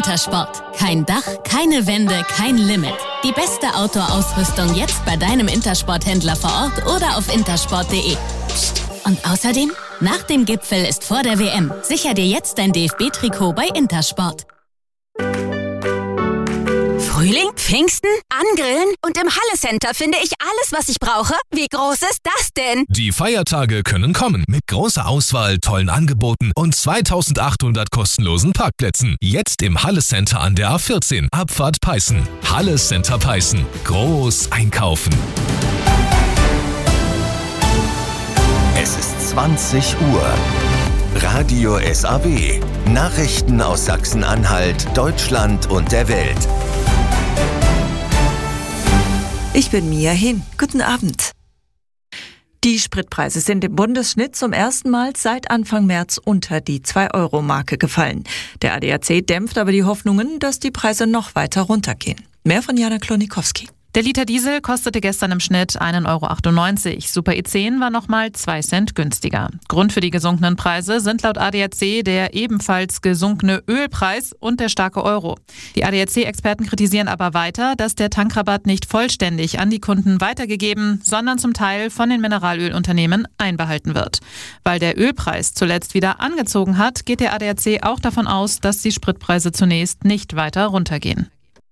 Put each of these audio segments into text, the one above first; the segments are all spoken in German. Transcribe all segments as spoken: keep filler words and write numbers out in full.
Intersport. Kein Dach, keine Wände, kein Limit. Die beste Outdoor-Ausrüstung jetzt bei deinem Intersport-Händler vor Ort oder auf intersport punkt de. Psst. Und außerdem, nach dem Gipfel ist vor der W M. Sicher dir jetzt dein D F B-Trikot bei Intersport. Frühling, Pfingsten, Angrillen und im Halle Center finde ich alles, was ich brauche. Wie groß ist das denn? Die Feiertage können kommen mit großer Auswahl, tollen Angeboten und zweitausendachthundert kostenlosen Parkplätzen. Jetzt im Halle Center an der A vierzehn, Abfahrt Peißen. Halle Center Peißen. Groß einkaufen. Es ist zwanzig Uhr. Radio S A W. Nachrichten aus Sachsen-Anhalt, Deutschland und der Welt. Ich bin Mia Hin. Guten Abend. Die Spritpreise sind im Bundesschnitt zum ersten Mal seit Anfang März unter die zwei-Euro-Marke gefallen. Der A D A C dämpft aber die Hoffnungen, dass die Preise noch weiter runtergehen. Mehr von Jana Klonikowski. Der Liter Diesel kostete gestern im Schnitt einen Euro achtundneunzig. Super E zehn war nochmal zwei Cent günstiger. Grund für die gesunkenen Preise sind laut A D A C der ebenfalls gesunkene Ölpreis und der starke Euro. Die A D A C-Experten kritisieren aber weiter, dass der Tankrabatt nicht vollständig an die Kunden weitergegeben, sondern zum Teil von den Mineralölunternehmen einbehalten wird. Weil der Ölpreis zuletzt wieder angezogen hat, geht der A D A C auch davon aus, dass die Spritpreise zunächst nicht weiter runtergehen.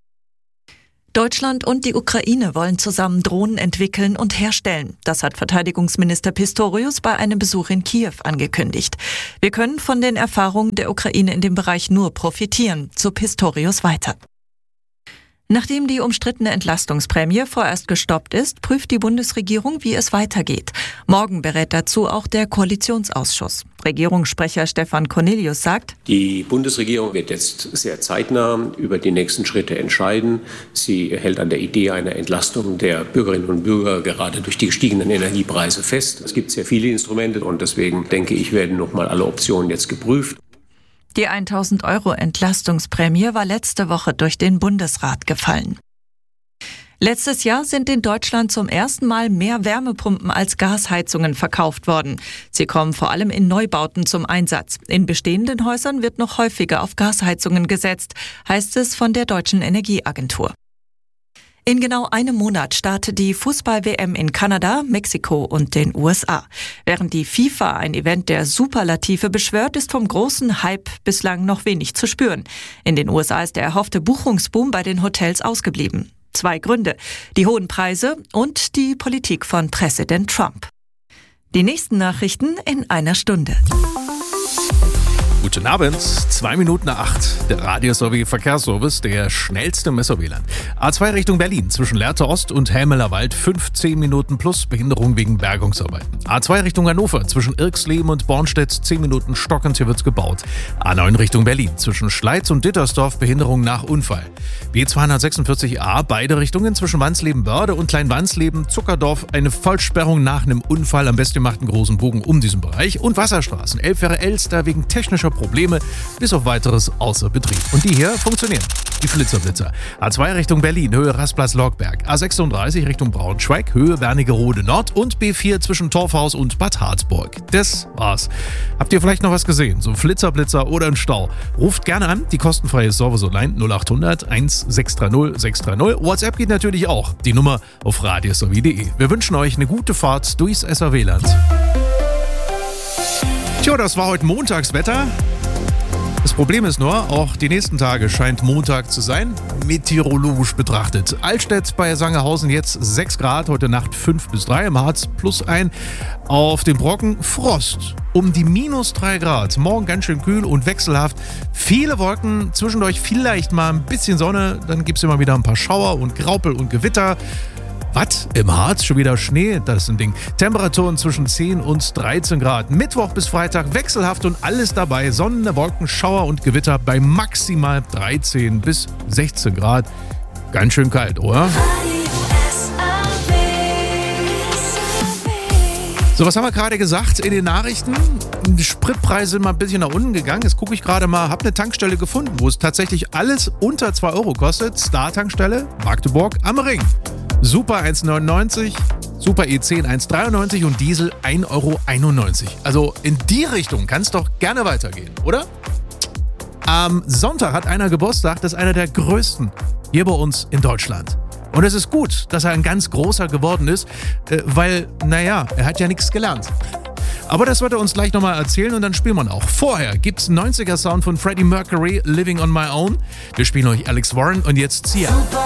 Deutschland und die Ukraine wollen zusammen Drohnen entwickeln und herstellen. Das hat Verteidigungsminister Pistorius bei einem Besuch in Kiew angekündigt. Wir können von den Erfahrungen der Ukraine in dem Bereich nur profitieren, so Pistorius weiter. Nachdem die umstrittene Entlastungsprämie vorerst gestoppt ist, prüft die Bundesregierung, wie es weitergeht. Morgen berät dazu auch der Koalitionsausschuss. Regierungssprecher Stefan Cornelius sagt: Die Bundesregierung wird jetzt sehr zeitnah über die nächsten Schritte entscheiden. Sie hält an der Idee einer Entlastung der Bürgerinnen und Bürger gerade durch die gestiegenen Energiepreise fest. Es gibt sehr viele Instrumente und deswegen denke ich, werden nochmal alle Optionen jetzt geprüft. Die tausend Euro Entlastungsprämie war letzte Woche durch den Bundesrat gefallen. Letztes Jahr sind in Deutschland zum ersten Mal mehr Wärmepumpen als Gasheizungen verkauft worden. Sie kommen vor allem in Neubauten zum Einsatz. In bestehenden Häusern wird noch häufiger auf Gasheizungen gesetzt, heißt es von der Deutschen Energieagentur. In genau einem Monat startet die Fußball-W M in Kanada, Mexiko und den U S A. Während die FIFA ein Event der Superlative beschwört, ist vom großen Hype bislang noch wenig zu spüren. In den U S A ist der erhoffte Buchungsboom bei den Hotels ausgeblieben. Zwei Gründe: die hohen Preise und die Politik von Präsident Trump. Die nächsten Nachrichten in einer Stunde. Guten Abend, zwei Minuten nach acht. Der Radio S A W Verkehrsservice, der schnellste im S A W-Land. A zwei Richtung Berlin, zwischen Lehrte Ost und Hämelerwald, fünfzehn Minuten plus Behinderung wegen Bergungsarbeiten. A zwei Richtung Hannover, zwischen Irksleben und Bornstedt, zehn Minuten stockend, hier wird's gebaut. A neun Richtung Berlin, zwischen Schleiz und Dittersdorf, Behinderung nach Unfall. B zweihundertsechsundvierzig A, beide Richtungen, zwischen Wansleben-Börde und Kleinwansleben, Zuckerdorf, eine Vollsperrung nach einem Unfall, am besten ihr macht einen großen Bogen um diesen Bereich. Und Wasserstraßen, Elfere-Elster wegen technischer Probleme bis auf weiteres außer Betrieb. Und die hier funktionieren. Die Flitzerblitzer. A zwei Richtung Berlin, Höhe Rastplatz-Logberg. A sechsunddreißig Richtung Braunschweig, Höhe Wernigerode Nord und B vier zwischen Torfhaus und Bad Harzburg. Das war's. Habt ihr vielleicht noch was gesehen? So ein Flitzerblitzer oder ein Stau? Ruft gerne an, die kostenfreie Service-Line null acht hundert eins sechs drei null sechs drei null. WhatsApp geht natürlich auch. Die Nummer auf radio s a w punkt de. Wir wünschen euch eine gute Fahrt durchs S A W-Land. Tja, das war heute Montagswetter. Das Problem ist nur, auch die nächsten Tage scheint Montag zu sein, meteorologisch betrachtet. Altstedt bei Sangerhausen jetzt sechs Grad, heute Nacht fünf bis drei, im Harz plus ein. Auf dem Brocken Frost um die minus drei Grad. Morgen ganz schön kühl und wechselhaft. Viele Wolken, zwischendurch vielleicht mal ein bisschen Sonne, dann gibt es immer wieder ein paar Schauer und Graupel und Gewitter. Was? Im Harz schon wieder Schnee? Das ist ein Ding. Temperaturen zwischen zehn und dreizehn Grad. Mittwoch bis Freitag wechselhaft und alles dabei. Sonne, Wolken, Schauer und Gewitter bei maximal dreizehn bis sechzehn Grad. Ganz schön kalt, oder? So, was haben wir gerade gesagt in den Nachrichten? Die Spritpreise sind mal ein bisschen nach unten gegangen. Jetzt gucke ich gerade mal, habe eine Tankstelle gefunden, wo es tatsächlich alles unter zwei Euro kostet. Star-Tankstelle, Magdeburg am Ring. Super eins neunundneunzig, Super E zehn eins dreiundneunzig und Diesel ein Euro einundneunzig. Also in die Richtung kann es doch gerne weitergehen, oder? Am Sonntag hat einer Geburtstag, das ist einer der größten hier bei uns in Deutschland. Und es ist gut, dass er ein ganz großer geworden ist, weil, naja, er hat ja nichts gelernt. Aber das wird er uns gleich nochmal erzählen und dann spielen wir auch. Vorher gibt's neunziger Sound von Freddie Mercury, Living on My Own. Wir spielen euch Alex Warren und jetzt Sia.